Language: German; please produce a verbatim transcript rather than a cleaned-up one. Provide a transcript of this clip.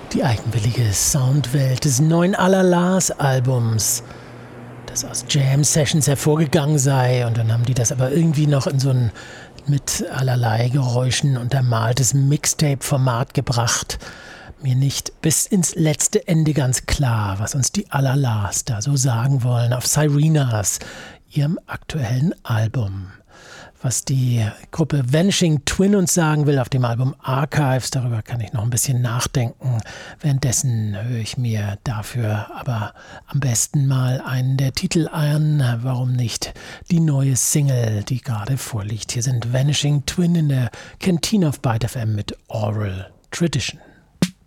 Die eigenwillige Soundwelt des neuen Alla-Las-Albums, das aus Jam-Sessions hervorgegangen sei, und dann haben die das aber irgendwie noch in so ein mit allerlei Geräuschen untermaltes Mixtape-Format gebracht. Mir nicht bis ins letzte Ende ganz klar, was uns die Alla-Las da so sagen wollen auf Syrenas, ihrem aktuellen Album. Was die Gruppe Vanishing Twin uns sagen will auf dem Album Archives, darüber kann ich noch ein bisschen nachdenken. Währenddessen höre ich mir dafür aber am besten mal einen der Titel an. Warum nicht die neue Single, die gerade vorliegt. Hier sind Vanishing Twin in der Canteen of Byte F M mit Oral Tradition.